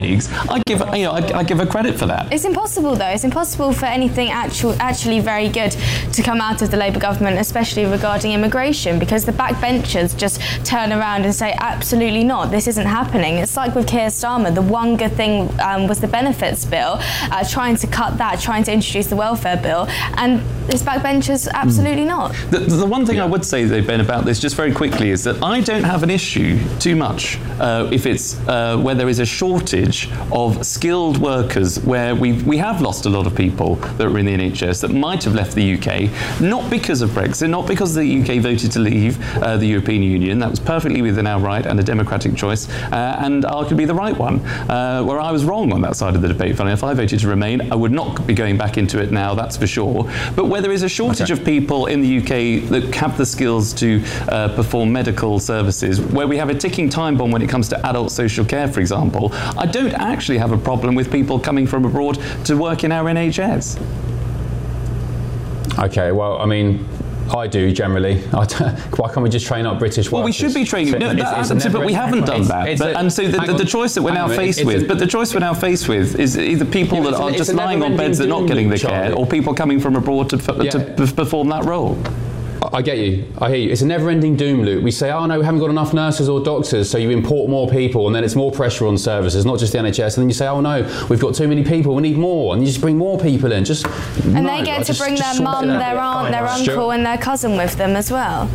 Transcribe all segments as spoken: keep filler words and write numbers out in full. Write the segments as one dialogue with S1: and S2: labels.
S1: colleagues, I give you know I, I give her credit for that.
S2: It's impossible though. It's impossible for anything actual, actually very good to come out of the Labour government, especially regarding immigration, because the backbenchers just turn around and say absolutely not. This isn't happening. It's like with Keir Starmer. The one good thing um, was the benefits bill, uh, trying to cut that, trying to introduce the welfare bill, and his backbenchers absolutely mm. not.
S1: The, the one thing I would say though, Ben, about this just very quickly is that I don't have an issue too much uh, if it's uh, where there is a shortage of skilled workers, where we we have lost a lot of people that are in the N H S that might have left the U K, not because of Brexit, not because the U K voted to leave uh, the European Union. That was perfectly within our right and a democratic choice, uh, and arguably the right one, uh, where I was wrong on that side of the debate. Funny, if I voted to remain, I would not be going back into it now, that's for sure. But where there is a shortage okay. of people in the U K that have the skills to uh, perform medical services, where we have a ticking time bomb when it comes to adult social care, for example, I don't actually have a problem with people coming from abroad to work in our N H S.
S3: Okay, well, I mean, I do generally. I why can't we just train up British workers?
S1: Well, we should be training. No, that, it's, it's but we haven't done that. But, and so the, the, the choice that we're now faced with, but the choice we're now faced with is either people yeah, that are just lying on beds and not getting the care, or people coming from abroad to, yeah. to perform that role.
S3: I get you. I hear you. It's a never-ending doom loop. We say, oh no, we haven't got enough nurses or doctors, so you import more people, and then it's more pressure on services, not just the N H S. And then you say, oh no, we've got too many people, we need more, and you just bring more people in. Just
S2: and
S3: no,
S2: they get
S3: I
S2: to
S3: just,
S2: bring
S3: just
S2: their mum, their aunt, their uncle, Stuart. and their cousin with them as well.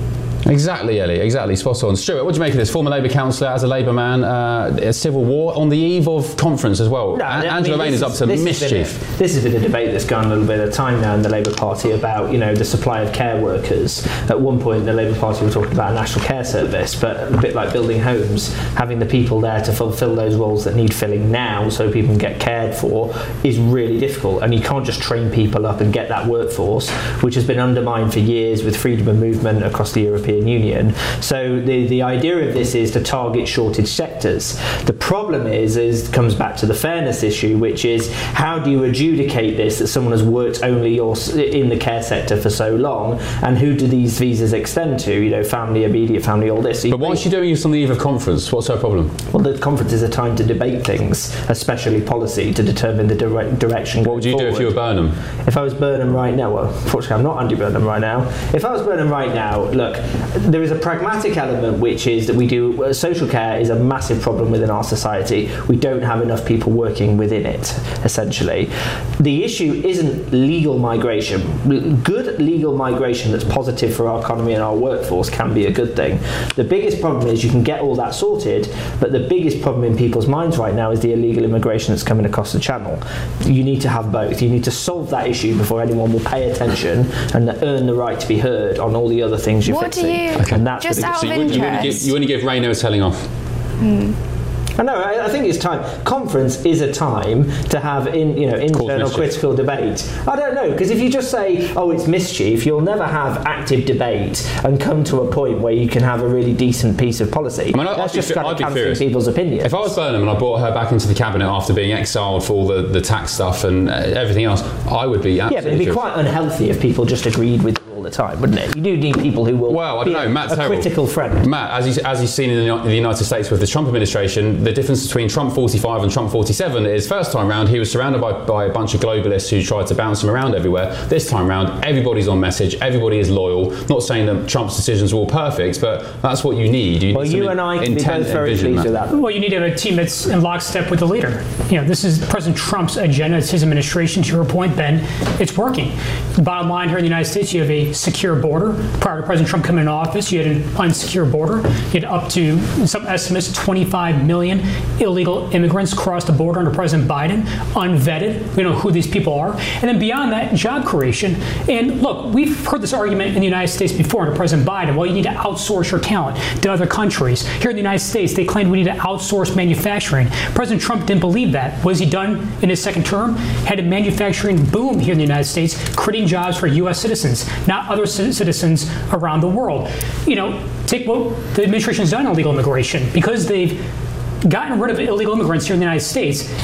S3: Exactly, Ellie, exactly, spot on. Stuart, what do you make of this? Former Labour councillor, as a Labour man, uh, a civil war on the eve of conference as well.
S4: No,
S3: a-
S4: I mean,
S3: Angela Rayner is up to
S4: this
S3: mischief.
S4: Has a, this has been a debate that's gone a little bit of time now in the Labour Party about, you know, the supply of care workers. At one point, the Labour Party were talking about a national care service, but a bit like building homes, having the people there to fulfil those roles that need filling now so people can get cared for is really difficult. And you can't just train people up and get that workforce, which has been undermined for years with freedom of movement across the European Union. So the, the idea of this is to target shortage sectors. The problem is, is comes back to the fairness issue, which is how do you adjudicate this, that someone has worked only or in the care sector for so long, and who do these visas extend to? You know, family, immediate family, all this. So
S3: but why is she doing this on the eve of conference? What's her problem?
S4: Well, the conference is a time to debate things, especially policy, to determine the dire- direction.
S3: What would you
S4: forward.
S3: do if you were Burnham?
S4: If I was Burnham right now, well, unfortunately I'm not Andy Burnham right now. If I was Burnham right now, look, there is a pragmatic element, which is that we do uh, social care is a massive problem within our society. We don't have enough people working within it, essentially. The issue isn't legal migration. Good legal migration that's positive for our economy and our workforce can be a good thing. The biggest problem is you can get all that sorted, but the biggest problem in people's minds right now is the illegal immigration that's coming across the channel. You need to have both. You need to solve that issue before anyone will pay attention and earn the right to be heard on all the other things you're
S2: what
S4: fixing.
S2: Do you,
S4: okay. And that's
S2: just out
S3: so
S2: of
S3: you
S2: interest.
S3: Wouldn't give, you wouldn't give Rayner a telling off?
S2: Hmm.
S4: I know. I, I think it's time. Conference is a time to have in you know internal critical debate. I don't know, because if you just say, "Oh, it's mischief," you'll never have active debate and come to a point where you can have a really decent piece of policy.
S3: I mean,
S4: That's
S3: I'd
S4: just
S3: be,
S4: kind
S3: I'd
S4: of
S3: be
S4: cancelling
S3: furious.
S4: people's opinions.
S3: If I was Burnham and I brought her back into the cabinet after being exiled for all the, the tax stuff and uh, everything else, I would be absolutely
S4: yeah, but it'd be
S3: furious.
S4: quite unhealthy if people just agreed with all the time, wouldn't it? You do need people who will
S3: well, I
S4: be
S3: don't know,
S4: a,
S3: Matt
S4: a
S3: Terrell,
S4: critical friend.
S3: Matt, as, you, as you've seen in the, in the United States with the Trump administration, the difference between Trump forty-five and Trump forty-seven is first time round he was surrounded by, by a bunch of globalists who tried to bounce him around everywhere. This time round, everybody's on message, everybody is loyal. Not saying that Trump's decisions were all perfect, but that's what you need. You
S4: well,
S3: need
S4: you and I can be both very pleased with that.
S5: Well, you need to have a team that's in lockstep with the leader. You know, this is President Trump's agenda. It's his administration. To your point, Ben, it's working. The bottom line here in the United States, you have a secure border. Prior to President Trump coming into office, you had an unsecure border. You had up to, some estimates, twenty-five million illegal immigrants cross the border under President Biden, unvetted. We don't know who these people are. And then beyond that, job creation. And look, we've heard this argument in the United States before under President Biden. Well, you need to outsource your talent to other countries. Here in the United States, they claimed we need to outsource manufacturing. President Trump didn't believe that. What has he done in his second term? Had a manufacturing boom here in the United States, creating jobs for U S citizens, not other c- citizens around the world. You know, take what the administration has done on illegal immigration. Because they've gotten rid of illegal immigrants here in the United States,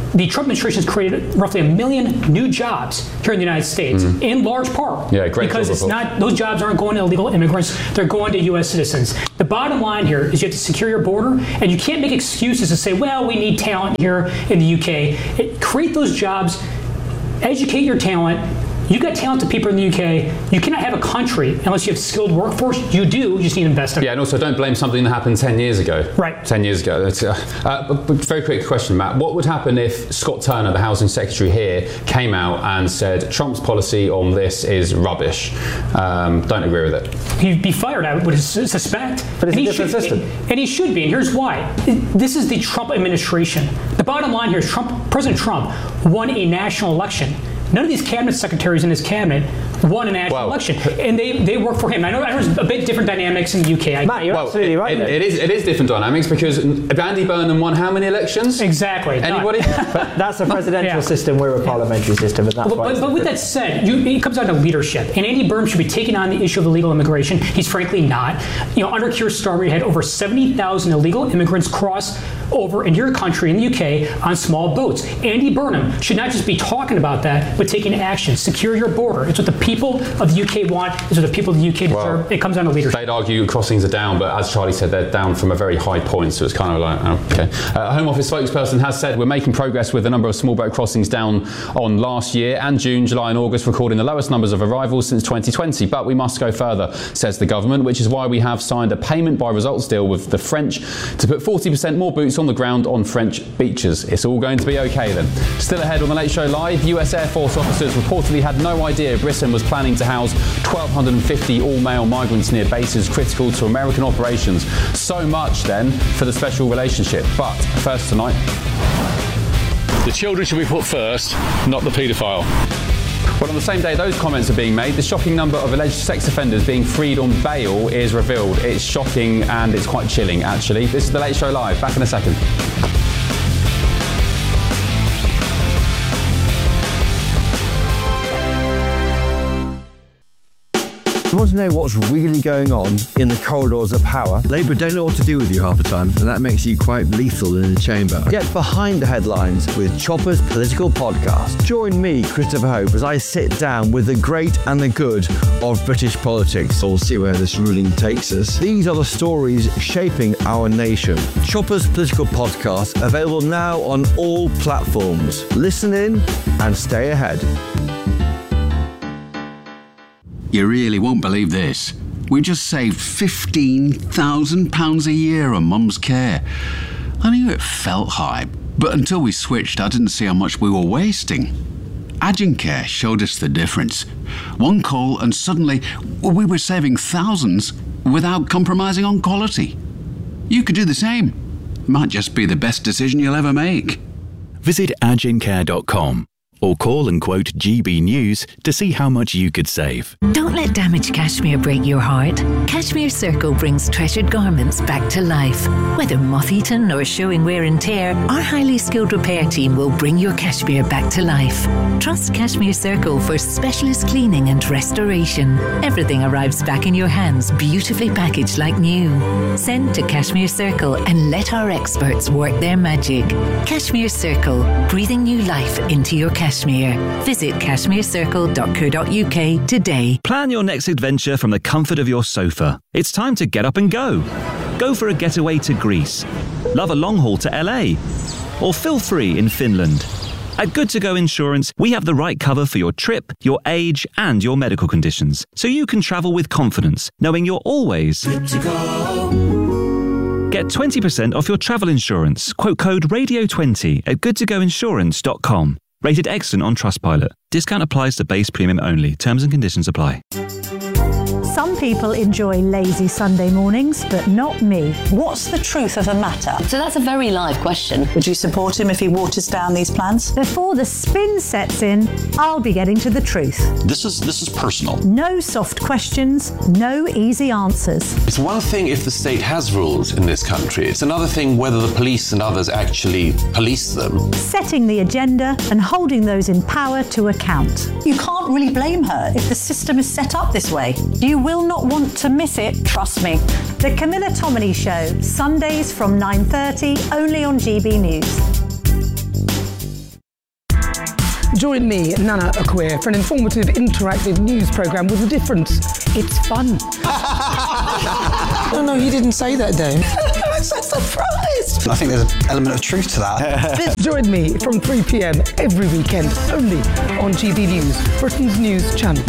S5: the Trump administration has created roughly a million new jobs here in the United States, mm. in large part.
S3: Yeah, great
S5: because it's not, those jobs aren't going to illegal immigrants, they're going to U S citizens. The bottom line here is you have to secure your border, and you can't make excuses to say, well, we need talent here in the U K. It, create those jobs, educate your talent. You got talented people in the U K. You cannot have a country unless you have skilled workforce. You do. You just need to invest in it.
S3: Yeah, and also don't blame something that happened ten years ago.
S5: Right.
S3: ten years ago. That's, uh, uh, but very quick question, Matt. What would happen if Scott Turner, the housing secretary here, came out and said Trump's policy on this is rubbish? Um, don't agree with it.
S5: He'd be fired, I would suspect.
S4: But it's
S5: and
S4: a different
S5: should,
S4: system.
S5: And he should be, and here's why. This is the Trump administration. The bottom line here is Trump, President Trump won a national election. None of these cabinet secretaries in his cabinet won a national
S3: well,
S5: election, and they, they work for him. I know, I know there's a bit different dynamics in the U K. I,
S4: Matt, you're
S3: well,
S4: absolutely
S3: it,
S4: right.
S3: It, it is it is different dynamics because Andy Burnham won how many elections?
S5: Exactly.
S3: Anybody?
S4: But that's a presidential
S5: Yeah.
S4: system. We're a parliamentary system, and that's
S5: But,
S4: why.
S5: but, but with that said, you, it comes down to leadership. And Andy Burnham should be taking on the issue of illegal immigration. He's frankly not. You know, under Keir Starmer, you had over seventy thousand illegal immigrants cross over into your country in the U K on small boats. Andy Burnham should not just be talking about that, but taking action. Secure your border. It's what the people of the U K want. It's what the people of the U K deserve.
S3: Well,
S5: it comes down to leadership.
S3: They'd argue crossings are down, but as Charlie said, they're down from a very high point, so it's kind of like, oh, okay. Uh, a Home Office spokesperson has said we're making progress with the number of small boat crossings down on last year and June, July and August, recording the lowest numbers of arrivals since twenty twenty. But we must go further, says the government, which is why we have signed a payment by results deal with the French to put forty percent more boots on the ground on French beaches. It's all going to be okay then. Still ahead on the Late Show Live, U S Air Force officers reportedly had no idea Britain was planning to house twelve fifty all-male migrants near bases critical to American operations. So much then for the special relationship. But first tonight,
S6: the children should be put first, not the paedophile.
S3: Well, on the same day those comments are being made, the shocking number of alleged sex offenders being freed on bail is revealed. It's shocking and it's quite chilling, actually. This is the Late Show Live. Back in a second.
S7: You want to know what's really going on in the corridors of power? Labour don't know what to do with you half the time, and that makes you quite lethal in the chamber. Get behind the headlines with Chopper's Political Podcast. Join me, Christopher Hope, as I sit down with the great and the good of British politics. We'll see where this ruling takes us. These are the stories shaping our nation. Chopper's Political Podcast, available now on all platforms. Listen in and stay ahead.
S8: You really won't believe this. We just saved fifteen thousand pounds a year on Mum's care. I knew it felt high, but until we switched, I didn't see how much we were wasting. Agencare showed us the difference. One call and suddenly we were saving thousands without compromising on quality. You could do the same. Might just be the best decision you'll ever make.
S9: Visit agencare dot com. Or call and quote G B News to see how much you could save.
S10: Don't let damaged cashmere break your heart. Cashmere Circle brings treasured garments back to life. Whether moth-eaten or showing wear and tear, our highly skilled repair team will bring your cashmere back to life. Trust Cashmere Circle for specialist cleaning and restoration. Everything arrives back in your hands, beautifully packaged like new. Send to Cashmere Circle and let our experts work their magic. Cashmere Circle, breathing new life into your cashmere. Cashmere. Visit cashmere circle dot co dot U K today.
S9: Plan your next adventure from the comfort of your sofa. It's time to get up and go. Go for a getaway to Greece. Love a long haul to L A. Or feel free in Finland. At Good To Go Insurance, we have the right cover for your trip, your age, and your medical conditions, so you can travel with confidence, knowing you're always good to go. Get twenty percent off your travel insurance. Quote code radio twenty at good to go insurance dot com. Rated excellent on Trustpilot. Discount applies to base premium only. Terms and conditions apply.
S11: Some people enjoy lazy Sunday mornings, but not me.
S12: What's the truth of the matter?
S13: So that's a very live question.
S12: Would you support him if he waters down these plans?
S11: Before the spin sets in, I'll be getting to the truth.
S14: This is this is personal.
S11: No soft questions, no easy answers.
S14: It's one thing if the state has rules in this country. It's another thing whether the police and others actually police them.
S11: Setting the agenda and holding those in power to account.
S12: You can't really blame her if the system is set up this way. You will not want to miss it, trust me.
S11: The Camilla Tominey Show, Sundays from nine thirty, only on G B News.
S15: Join me, Nana Acquia, for an informative, interactive news programme with a difference. It's fun.
S16: No, no, you didn't say that, Dave.
S15: I'm so surprised.
S16: I think there's an element of truth to that.
S15: Join me from three p m every weekend, only on G B News, Britain's news channel.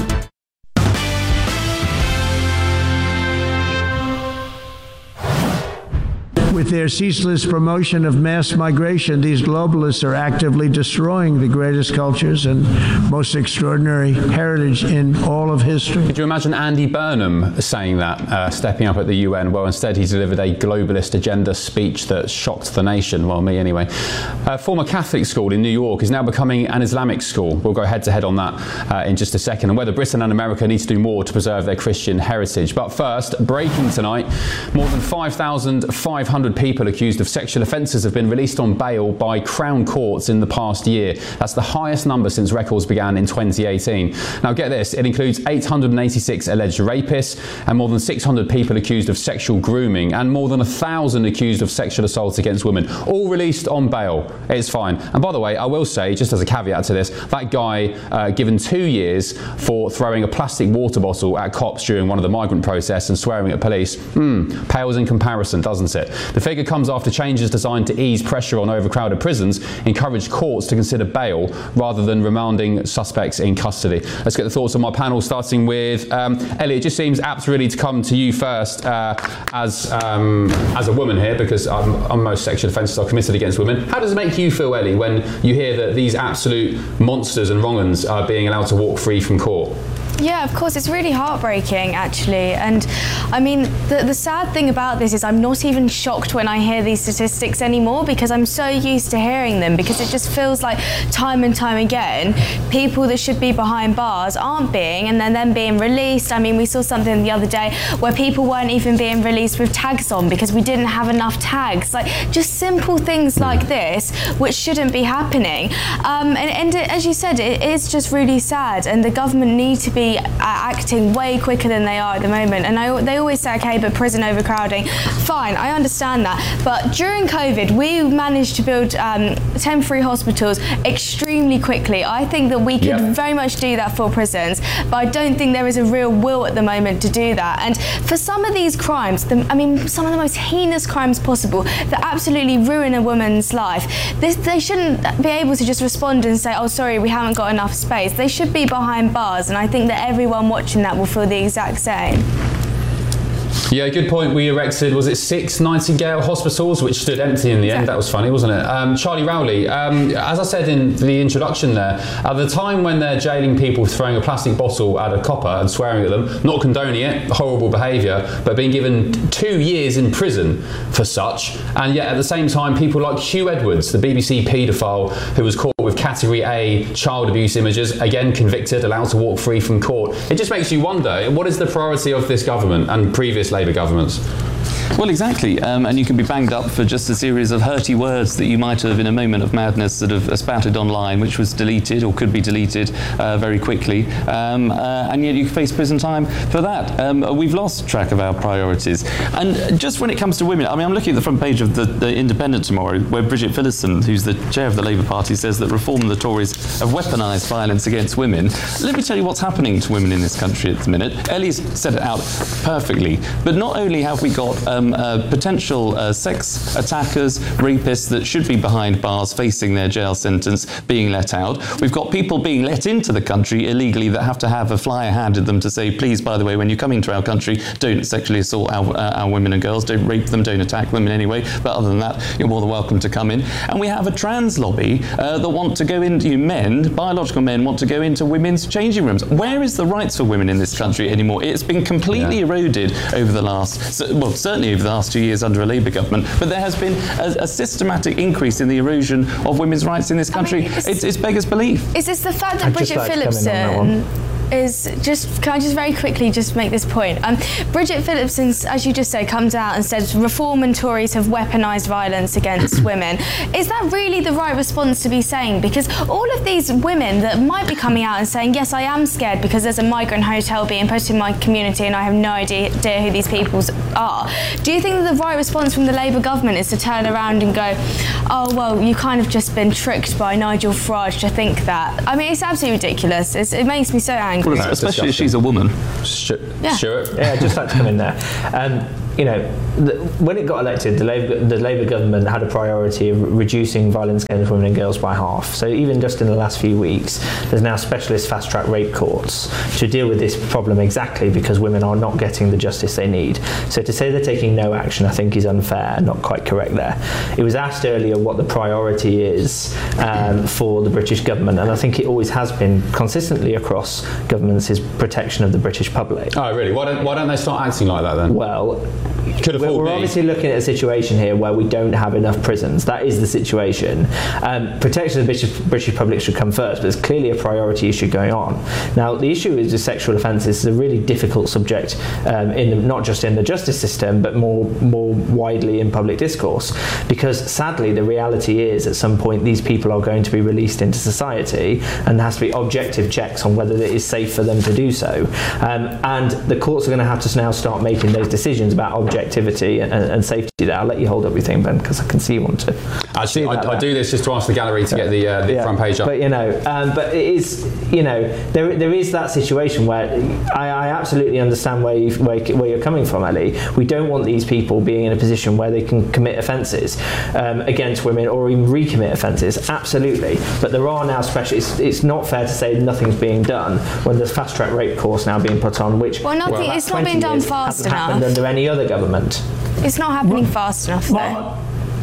S17: With their ceaseless promotion of mass migration, these globalists are actively destroying the greatest cultures and most extraordinary heritage in all of history.
S3: Could you imagine Andy Burnham saying that, uh, stepping up at the U N? Well, instead he delivered a globalist agenda speech that shocked the nation. Well, me anyway. A former Catholic school in New York is now becoming an Islamic school. We'll go head to head on that uh, in just a second, and whether Britain and America need to do more to preserve their Christian heritage. But first, breaking tonight, more than five thousand five hundred people accused of sexual offences have been released on bail by Crown courts in the past year. That's the highest number since records began in twenty eighteen. Now get this, it includes eight hundred eighty-six alleged rapists and more than six hundred people accused of sexual grooming and more than one thousand accused of sexual assault against women, all released on bail. It's fine. And by the way, I will say, just as a caveat to this, that guy uh, given two years for throwing a plastic water bottle at cops during one of the migrant protests and swearing at police, hmm, pales in comparison, doesn't it? The figure comes after changes designed to ease pressure on overcrowded prisons encouraged courts to consider bail rather than remanding suspects in custody. Let's get the thoughts on my panel, starting with um, Ellie. It just seems apt really to come to you first uh, as um, as a woman here, because um, most sexual offences are committed against women. How does it make you feel, Ellie, when you hear that these absolute monsters and wrong-uns are being allowed to walk free from court?
S2: Yeah, of course, it's really heartbreaking, actually. And I mean, the, the sad thing about this is I'm not even shocked when I hear these statistics anymore, because I'm so used to hearing them, because it just feels like time and time again, people that should be behind bars aren't being, and then then being released. I mean, we saw something the other day where people weren't even being released with tags on because we didn't have enough tags. Like, just simple things like this, which shouldn't be happening. Um, and, and it, as you said, it is just really sad, and the government need to be acting way quicker than they are at the moment. And I, they always say, okay, but prison overcrowding, fine, I understand that. But during COVID, we managed to build um, temporary hospitals extremely quickly. I think that we could yeah. very much do that for prisons, but I don't think there is a real will at the moment to do that. And for some of these crimes, the, I mean, some of the most heinous crimes possible that absolutely ruin a woman's life, this, they shouldn't be able to just respond and say, oh, sorry, we haven't got enough space. They should be behind bars, and I think that everyone watching that will feel the exact same.
S3: Yeah, good point. We erected, was it six Nightingale hospitals, which stood empty in the end. That was funny, wasn't it? Um, Charlie Rowley, um, as I said in the introduction there, at the time when they're jailing people for throwing a plastic bottle at a copper and swearing at them, not condoning it, horrible behaviour, but being given two years in prison for such, and yet at the same time, people like Hugh Edwards, the B B C paedophile who was caught with category A child abuse images, again convicted, allowed to walk free from court. It just makes you wonder, what is the priority of this government and previous Labour governments?
S1: Well, exactly, um, and you can be banged up for just a series of hurty words that you might have, in a moment of madness, sort of spouted online, which was deleted or could be deleted uh, very quickly, um, uh, and yet you face prison time for that. Um, we've lost track of our priorities. And just when it comes to women, I mean, I'm looking at the front page of the, the Independent tomorrow, where Bridget Phillipson, who's the chair of the Labour Party, says that Reform and the Tories have weaponised violence against women. Let me tell you what's happening to women in this country at the minute. Ellie's set it out perfectly, but not only have we got um, Uh, potential uh, sex attackers, rapists that should be behind bars facing their jail sentence being let out. We've got people being let into the country illegally that have to have a flyer handed them to say, please, by the way, when you come into our country, don't sexually assault our, uh, our women and girls, don't rape them, don't attack them in any way. But other than that, you're more than welcome to come in. And we have a trans lobby uh, that want to go into, men, biological men, want to go into women's changing rooms. Where is the rights for women in this country anymore? It's been completely yeah. eroded over the last, well, certainly over the last two years under a Labour government, but there has been a, a systematic increase in the erosion of women's rights in this country. I mean, it's, it's, it's beggars belief.
S2: Is this the fact that I'd Bridget Phillipson... is just, can I just very quickly just make this point? Um, Bridget Phillipson, as you just said, comes out and says Reform and Tories have weaponised violence against women. Is that really the right response to be saying? Because all of these women that might be coming out and saying, yes, I am scared because there's a migrant hotel being put in my community and I have no idea, idea who these people are. Do you think that the right response from the Labour government is to turn around and go, oh, well, you kind of just been tricked by Nigel Farage to think that? I mean, it's absolutely ridiculous. It's, it makes me so angry.
S1: Well, especially if she's a woman.
S3: Stu-
S2: Yeah.
S3: Stuart?
S4: Yeah, I'd just like to come in there. Um, you know, the, when it got elected, the Labour, the Labour government had a priority of reducing violence against women and girls by half. So even just in the last few weeks, there's now specialist fast-track rape courts to deal with this problem exactly because women are not getting the justice they need. So to say they're taking no action, I think is unfair, not quite correct there. It was asked earlier what the priority is um, for the British government, and I think it always has been consistently across governments is protection of the British public.
S3: Oh, really? Why don't, why don't they start acting like that then?
S4: Well,
S3: Could
S4: we're, we're
S3: me.
S4: obviously looking at a situation here where we don't have enough prisons. That is the situation. Um, protection of the British, British public should come first, but there's clearly a priority issue going on. Now, the issue is with sexual offences is a really difficult subject, um, in the, not just in the justice system, but more more widely in public discourse. Because sadly, the reality is at some point these people are going to be released into society, and there has to be objective checks on whether it is safe for them to do so. Um, and the courts are going to have to now start making those decisions about objectivity and, and safety there. I'll let you hold up your thing, Ben, because I can see you want to.
S3: Actually, I, I do this just to ask the gallery to get the, uh, the
S4: yeah.
S3: front page up.
S4: But you know, um, but it is, you know, there there is that situation where I, I absolutely understand where you where, where you're coming from, Ellie. We don't want these people being in a position where they can commit offences um, against women or even recommit offences. Absolutely, but there are now special. It's, it's not fair to say nothing's being done when there's fast track rape course now being put on, which
S2: well, nothing.
S4: well,
S2: It's not being done fast
S4: hasn't
S2: enough.
S4: happened under any other government.
S2: It's not happening fast enough, though.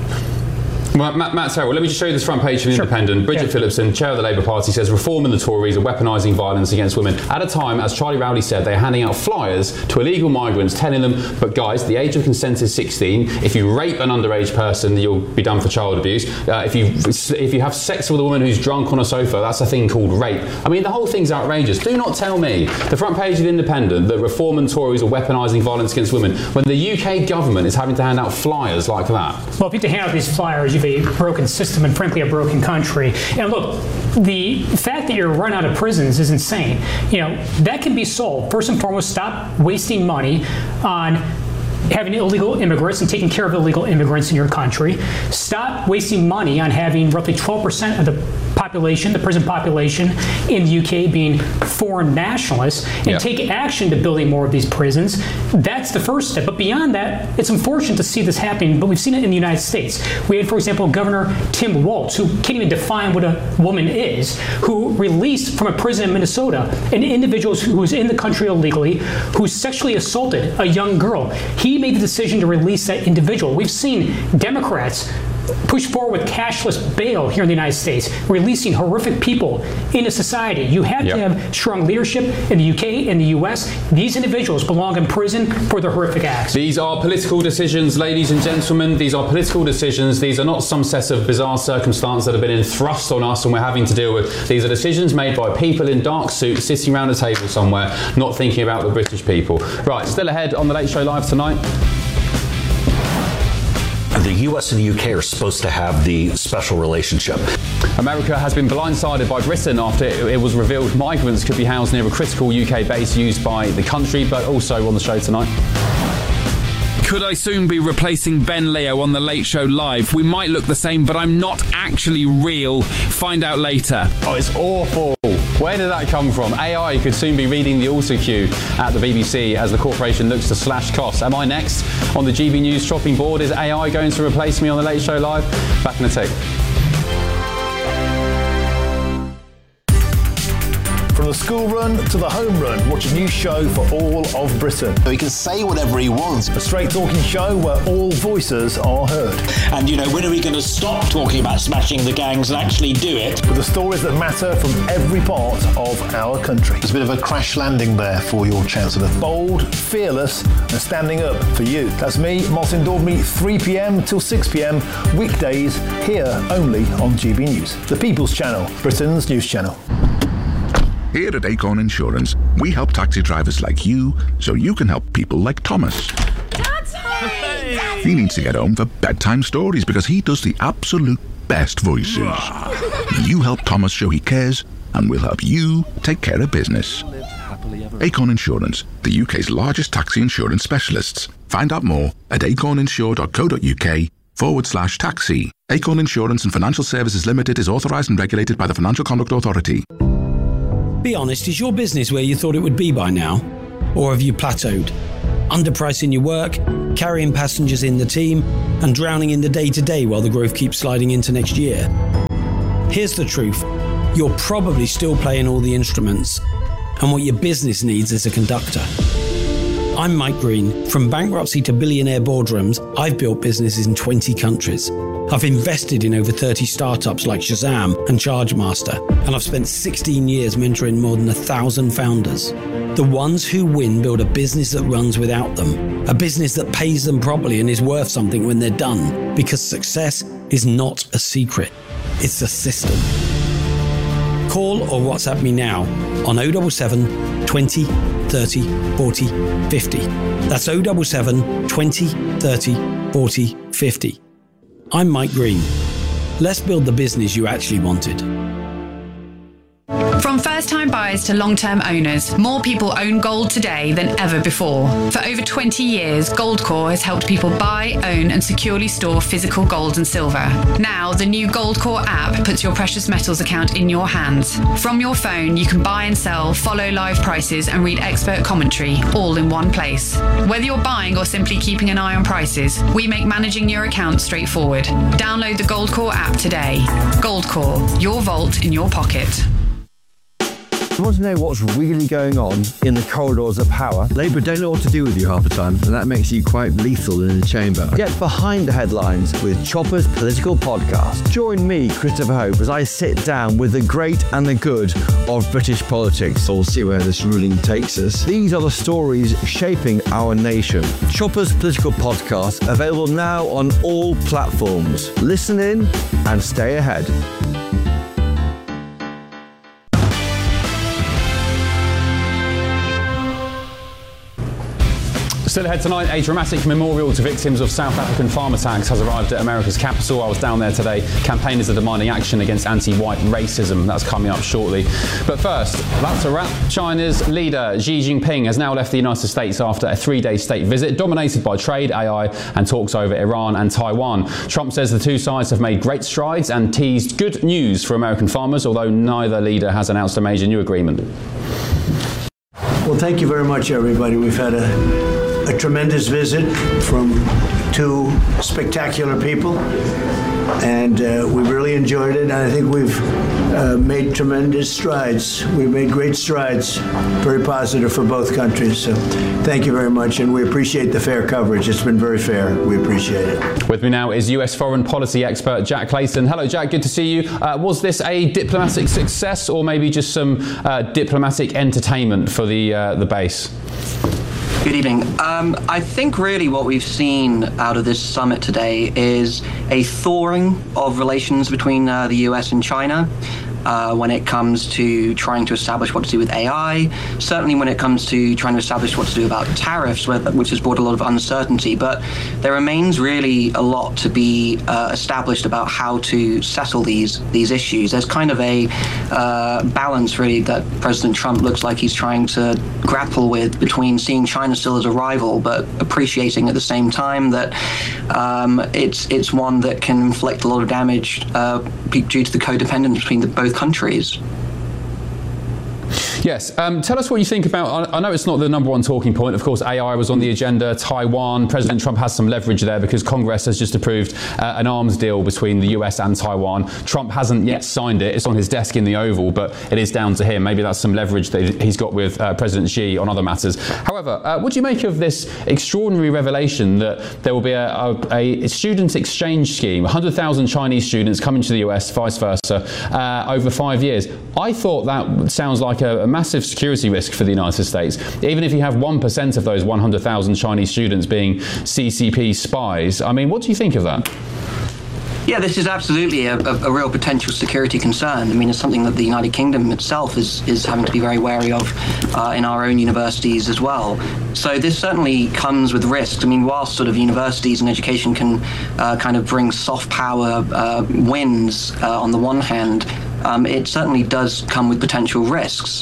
S3: Well, Matt, Matt Terrell, let me just show you this front page from The
S5: Sure.
S3: Independent. Bridget
S5: Yeah.
S3: Phillipson, chair of the Labour Party, says Reform and the Tories are weaponising violence against women. At a time, as Charlie Rowley said, they're handing out flyers to illegal migrants telling them, but guys, the age of consent is sixteen. If you rape an underage person, you'll be done for child abuse. Uh, if you if you have sex with a woman who's drunk on a sofa, that's a thing called rape. I mean, the whole thing's outrageous. Do not tell me, the front page of The Independent, that Reform and Tories are weaponising violence against women when the U K government is having to hand out flyers like that.
S5: Well, if you have to hand out these flyers, you have a broken system and frankly a broken country. And look, the fact that you're run out of prisons is insane. You know, that can be solved. First and foremost, stop wasting money on having illegal immigrants and taking care of illegal immigrants in your country. Stop wasting money on having roughly twelve percent of the population, the prison population in the U K being foreign nationalists, and
S3: Yep.
S5: take action to building more of these prisons. That's the first step. But beyond that, it's unfortunate to see this happening, but we've seen it in the United States. We had, for example, Governor Tim Walz, who can't even define what a woman is, who released from a prison in Minnesota an individual who was in the country illegally, who sexually assaulted a young girl. He made the decision to release that individual. We've seen Democrats push forward with cashless bail here in the United States, releasing horrific people into society. You have
S3: Yep.
S5: to have strong leadership in the U K and the U S. These individuals belong in prison for their horrific acts.
S3: These are political decisions, ladies and gentlemen. These are political decisions. These are not some set of bizarre circumstances that have been thrust on us and we're having to deal with. These are decisions made by people in dark suits sitting around a table somewhere, not thinking about the British people. Right, still ahead on The Late Show Live tonight.
S18: The U S and the U K are supposed to have the special relationship.
S3: America has been blindsided by Britain after it was revealed migrants could be housed near a critical U K base used by the country, but also on the show tonight.
S19: Could I soon be replacing Ben Leo on The Late Show Live? We might look the same, but I'm not actually real. Find out later.
S3: Oh, it's awful. Where did that come from? A I could soon be reading the autocue at the B B C as the corporation looks to slash costs. Am I next on the G B News chopping board? Is A I going to replace me on The Late Show Live? Back in a tick.
S20: From the school run to the home run, watch a new show for all of Britain.
S21: So he can say whatever he wants.
S20: A straight talking show where all voices are heard.
S21: And, you know, when are we going to stop talking about smashing the gangs and actually do it?
S20: With the stories that matter from every part of our country.
S21: There's a bit of a crash landing there for your Chancellor.
S20: Bold, fearless and standing up for you. That's me, Martin Daubney, three p.m. till six p.m. weekdays here only on G B News. The People's Channel, Britain's news channel.
S6: Here at Acorn Insurance, we help taxi drivers like you so you can help people like Thomas. He needs to get home for bedtime stories because he does the absolute best voices. You help Thomas show he cares, and we'll help you take care of business. Acorn Insurance, the U K's largest taxi insurance specialists. Find out more at acorninsure.co.uk forward slash taxi. Acorn Insurance and Financial Services Limited is authorised and regulated by the Financial Conduct Authority.
S22: Be honest, is your business where you thought it would be by now? Or have you plateaued? Underpricing your work, carrying passengers in the team, and drowning in the day-to-day while the growth keeps sliding into next year? Here's the truth. You're probably still playing all the instruments, and what your business needs is a conductor. I'm Mike Green. From bankruptcy to billionaire boardrooms, I've built businesses in twenty countries. I've invested in over thirty startups like Shazam and Chargemaster, and I've spent sixteen years mentoring more than a thousand founders. The ones who win build a business that runs without them, a business that pays them properly and is worth something when they're done, because success is not a secret, it's a system. Call or WhatsApp me now on oh seven seven, twenty, thirty, forty, fifty. That's oh seven seven, twenty, thirty, forty, fifty. I'm Mike Green. Let's build the business you actually wanted.
S23: From first-time buyers to long-term owners, more people own gold today than ever before. For over twenty years, Goldcore has helped people buy, own and securely store physical gold and silver. Now, the new Goldcore app puts your precious metals account in your hands. From your phone, you can buy and sell, follow live prices and read expert commentary, all in one place. Whether you're buying or simply keeping an eye on prices, we make managing your account straightforward. Download the Goldcore app today. Goldcore, your vault in your pocket.
S7: You want to know what's really going on in the corridors of power? Labour don't know what to do with you half the time, and that makes you quite lethal in the chamber. Get behind the headlines with Chopper's Political Podcast. Join me, Christopher Hope, as I sit down with the great and the good of British politics. We'll see where this ruling takes us. These are the stories shaping our nation. Chopper's Political Podcast, available now on all platforms. Listen in and stay ahead.
S3: Still ahead tonight, a dramatic memorial to victims of South African farm attacks has arrived at America's capital. I was down there today. Campaigners are demanding action against anti-white racism. That's coming up shortly. But first, that's a wrap. China's leader, Xi Jinping, has now left the United States after a three-day state visit dominated by trade, A I and talks over Iran and Taiwan. Trump says the two sides have made great strides and teased good news for American farmers, although neither leader has announced a major new agreement.
S17: Well, thank you very much, everybody. We've had a A tremendous visit from two spectacular people, and uh, we really enjoyed it. And I think we've uh, made tremendous strides. We've made great strides, very positive for both countries. So thank you very much, and we appreciate the fair coverage. It's been very fair. We appreciate it.
S3: With me now is U S foreign policy expert Jack Clayton. Hello, Jack. Good to see you. Uh, was this a diplomatic success, or maybe just some uh, diplomatic entertainment for the uh, the base?
S24: Good evening. Um, I think really what we've seen out of this summit today is a thawing of relations between uh, the U S and China. Uh, when it comes to trying to establish what to do with A I, certainly when it comes to trying to establish what to do about tariffs, which has brought a lot of uncertainty. But there remains really a lot to be uh, established about how to settle these these issues. There's kind of a uh, balance, really, that President Trump looks like he's trying to grapple with between seeing China still as a rival, but appreciating at the same time that um, it's it's one that can inflict a lot of damage uh, due to the codependence between the, both countries.
S3: Yes. Um, tell us what you think about, I know it's not the number one talking point. Of course, A I was on the agenda. Taiwan, President Trump has some leverage there because Congress has just approved uh, an arms deal between the U S and Taiwan. Trump hasn't yet signed it. It's on his desk in the Oval, but it is down to him. Maybe that's some leverage that he's got with uh, President Xi on other matters. However, uh, what do you make of this extraordinary revelation that there will be a, a, a student exchange scheme, one hundred thousand Chinese students coming to the U S, vice versa, uh, over five years? I thought that sounds like a, a massive security risk for the United States. Even if you have one percent of those one hundred thousand Chinese students being C C P spies, I mean, what do you think of that?
S24: Yeah, this is absolutely a, a, a real potential security concern. I mean, it's something that the United Kingdom itself is, is having to be very wary of uh, in our own universities as well. So this certainly comes with risks. I mean, whilst sort of universities and education can uh, kind of bring soft power uh, wins uh, on the one hand, um, it certainly does come with potential risks.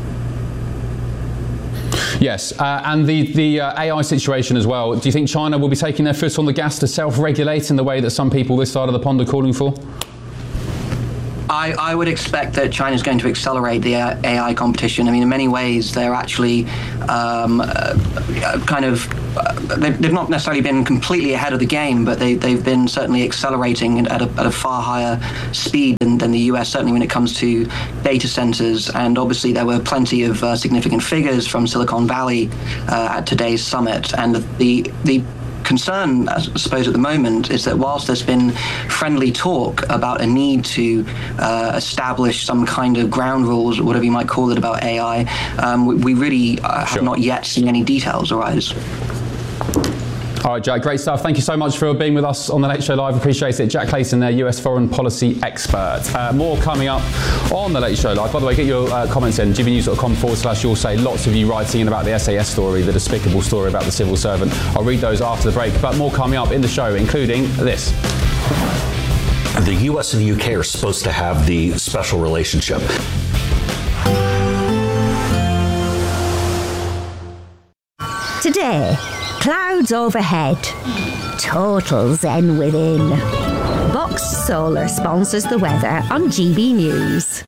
S3: Yes, uh, and the, the uh, A I situation as well. Do you think China will be taking their foot on the gas to self-regulate in the way that some people this side of the pond are calling for?
S24: I, I would expect that China's going to accelerate the A I competition. I mean, in many ways, they're actually um, uh, kind of, uh, they've, they've not necessarily been completely ahead of the game, but they, they've been certainly accelerating at a, at a far higher speed than, than the U S, certainly when it comes to data centers. And obviously, there were plenty of uh, significant figures from Silicon Valley uh, at today's summit. And the, the concern, I suppose, at the moment is that whilst there's been friendly talk about a need to uh, establish some kind of ground rules, or whatever you might call it, about A I, um, we, we really uh, have not yet seen any details arise.
S3: All right, Jack, great stuff. Thank you so much for being with us on The Late Show Live. Appreciate it. Jack Clayton, their U S foreign policy expert. Uh, more coming up on The Late Show Live. By the way, get your uh, comments in, g b news dot com forward slash you'll say. Lots of you writing in about the S A S story, the despicable story about the civil servant. I'll read those after the break, but more coming up in the show, including this.
S18: The U S and the U K are supposed to have the special relationship.
S8: Today, clouds overhead, total zen within. Box Solar sponsors the weather on G B News.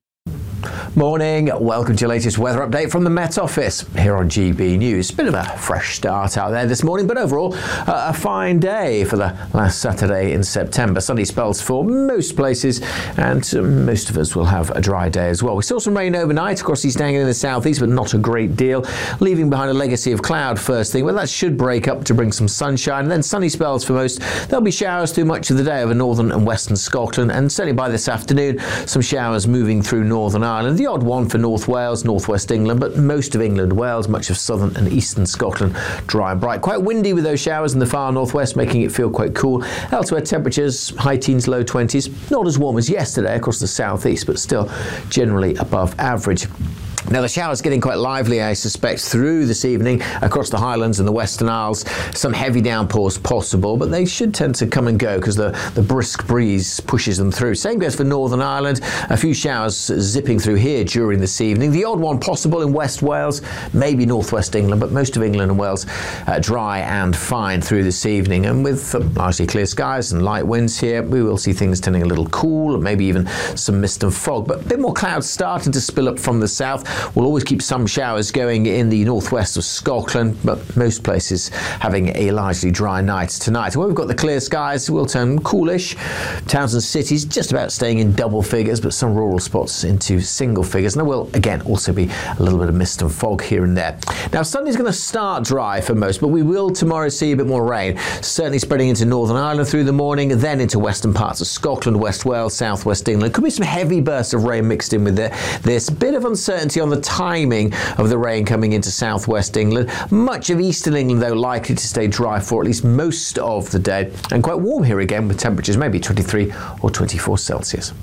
S9: Morning, welcome to your latest weather update from the Met Office here on G B News. Bit of a fresh start out there this morning, but overall uh, a fine day for the last Saturday in September. Sunny spells for most places, and uh, most of us will have a dry day as well. We saw some rain overnight across East Anglia in the southeast, but not a great deal, leaving behind a legacy of cloud first thing. Well, that should break up to bring some sunshine, and then sunny spells for most. There'll be showers through much of the day over northern and western Scotland, and certainly by this afternoon, some showers moving through Northern Ireland. The odd one for North Wales, Northwest England, but most of England, Wales, much of southern and eastern Scotland, dry and bright. Quite windy with those showers in the far northwest, making it feel quite cool. Elsewhere, temperatures high teens, low twenties. Not as warm as yesterday across the southeast, but still generally above average. Now, the showers getting quite lively, I suspect, through this evening across the Highlands and the Western Isles. Some heavy downpours possible, but they should tend to come and go because the, the brisk breeze pushes them through. Same goes for Northern Ireland. A few showers zipping through here during this evening. The odd one possible in West Wales, maybe Northwest England, but most of England and Wales uh, dry and fine through this evening. And with uh, largely clear skies and light winds here, we will see things turning a little cool, maybe even some mist and fog. But a bit more clouds starting to spill up from the south. We'll always keep some showers going in the northwest of Scotland, but most places having a largely dry night tonight. Where we've got the clear skies, will turn coolish. Towns and cities just about staying in double figures, but some rural spots into single figures. And there will, again, also be a little bit of mist and fog here and there. Now, Sunday's going to start dry for most, but we will tomorrow see a bit more rain, certainly spreading into Northern Ireland through the morning, then into western parts of Scotland, West Wales, South West England. Could be some heavy bursts of rain mixed in with this. Bit of uncertainty on the timing of the rain coming into southwest England. Much of eastern England, though, likely to stay dry for at least most of the day, and quite warm here again with temperatures maybe twenty-three or twenty-four Celsius.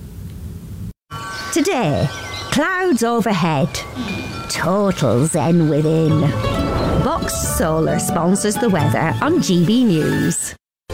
S8: Today, clouds overhead, total zen within. Box Solar sponsors the weather on G B News.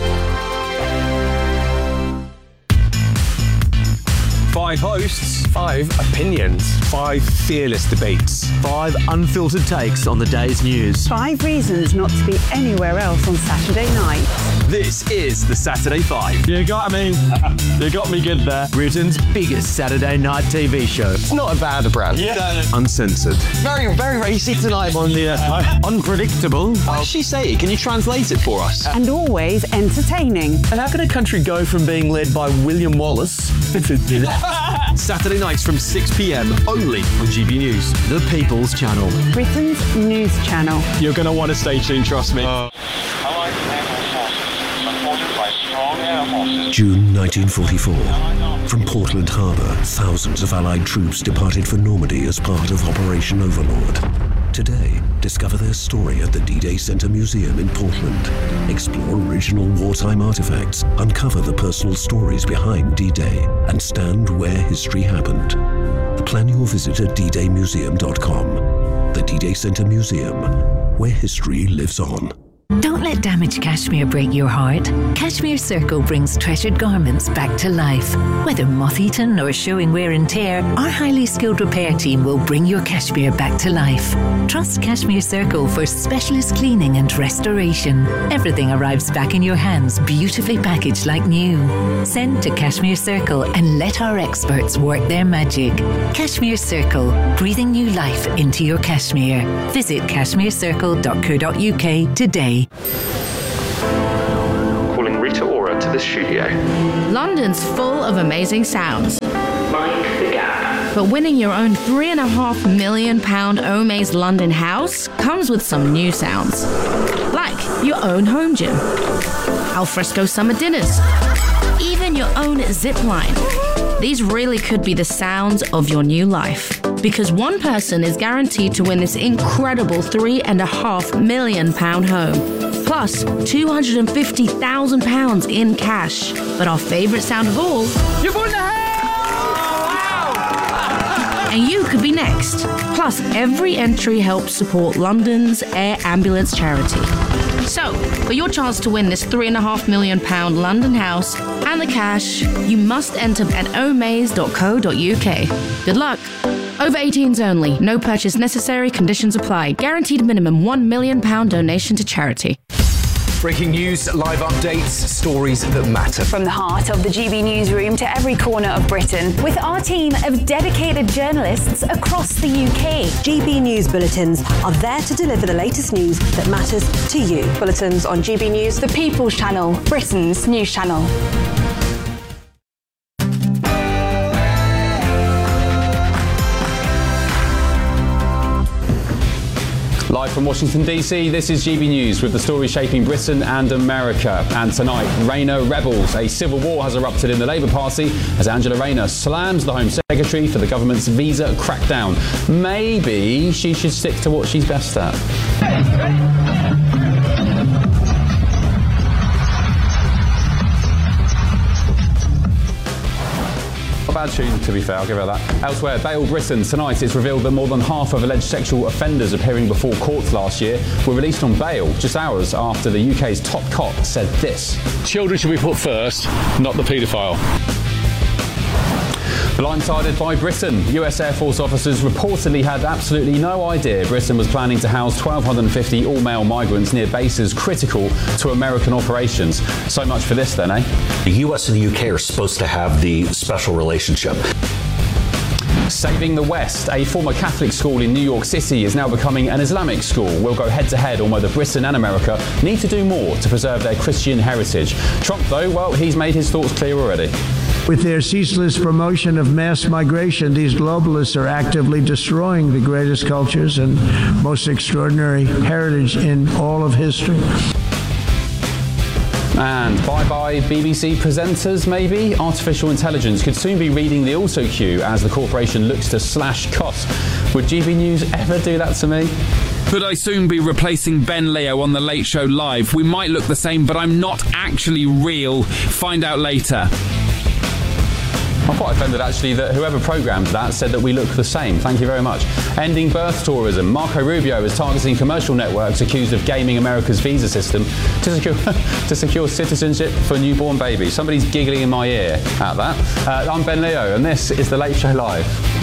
S10: Five hosts, five opinions, five fearless debates,
S13: five unfiltered takes on the day's news.
S25: Five reasons not to be anywhere else on Saturday night.
S10: This is the Saturday Five.
S13: You got me. You got me good there. Britain's biggest Saturday night T V show.
S10: It's not a bad brand.
S13: Yeah.
S10: Uncensored.
S13: Very, very racy tonight on the uh, unpredictable.
S10: What did she say? Can you translate it for us?
S25: And always entertaining.
S13: And how can a country go from being led by William Wallace
S10: Saturday nights from six p.m. only on G B News,
S13: the People's Channel,
S25: Britain's news channel.
S10: You're going to want to stay tuned, trust me. Uh.
S26: June nineteen forty-four. From Portland Harbour, thousands of Allied troops departed for Normandy as part of Operation Overlord. Today, discover their story at the D-Day Center Museum in Portland. Explore original wartime artifacts, uncover the personal stories behind D-Day, and stand where history happened. Plan your visit at d day museum dot com. The D-Day Center Museum, where history lives on.
S1: Don't let damaged cashmere break your heart. Cashmere Circle brings treasured garments back to life. Whether moth-eaten or showing wear and tear, our highly skilled repair team will bring your cashmere back to life. Trust Cashmere Circle for specialist cleaning and restoration. Everything arrives back in your hands, beautifully packaged like new. Send to Cashmere Circle and let our experts work their magic. Cashmere Circle, breathing new life into your cashmere. Visit cashmere circle dot co dot u k today.
S11: Calling Rita Ora to the studio.
S12: London's full of amazing sounds.
S11: Mind the gap.
S12: But winning your own three and a half million pound Omaze London house comes with some new sounds. Like your own home gym, alfresco summer dinners, even your own zip line. These really could be the sounds of your new life. Because one person is guaranteed to win this incredible three and a half million pound home. Plus two hundred fifty thousand pounds in cash. But our favourite sound of all,
S14: You've won the house!
S12: And you could be next. Plus, every entry helps support London's Air Ambulance charity. So, for your chance to win this three and a half million pound London house and the cash, you must enter at omaze dot co dot u k. Good luck. Over eighteens only. No purchase necessary. Conditions apply. Guaranteed minimum one million pound donation to charity.
S15: Breaking news, live updates, stories that matter.
S16: From the heart of the G B newsroom to every corner of Britain, with our team of dedicated journalists across the U K.
S27: G B News Bulletins are there to deliver the latest news that matters to you.
S16: Bulletins on G B News, the People's Channel, Britain's news channel.
S3: Live from Washington D C, this is G B News with the story shaping Britain and America. And tonight, Rayner rebels. A civil war has erupted in the Labour Party as Angela Rayner slams the Home Secretary for the government's visa crackdown. Maybe she should stick to what she's best at. A bad tune, to be fair, I'll give her that. Elsewhere, Bail Britain. Tonight it's revealed that more than half of alleged sexual offenders appearing before courts last year were released on bail just hours after the U K's top cop said this.
S28: Children should be put first, not the paedophile.
S3: Blindsided by Britain. U S Air Force officers reportedly had absolutely no idea Britain was planning to house twelve fifty all-male migrants near bases critical to American operations. So much for this then, eh?
S18: The U S and the U K are supposed to have the special relationship.
S3: Saving the West. A former Catholic school in New York City is now becoming an Islamic school. We'll go head-to-head on whether Britain and America need to do more to preserve their Christian heritage. Trump, though, well, he's made his thoughts clear already.
S17: With their ceaseless promotion of mass migration, these globalists are actively destroying the greatest cultures and most extraordinary heritage in all of history.
S3: And bye-bye B B C presenters, maybe? Artificial intelligence could soon be reading the autocue as the corporation looks to slash costs. Would G B News ever do that to me?
S19: Could I soon be replacing Ben Leo on The Late Show Live? We might look the same, but I'm not actually real. Find out later.
S3: I'm quite offended, actually, that whoever programmed that said that we look the same. Thank you very much. Ending birth tourism. Marco Rubio is targeting commercial networks accused of gaming America's visa system to secure, to secure citizenship for newborn babies. Somebody's giggling in my ear at that. Uh, I'm Ben Leo, and this is The Late Show Live.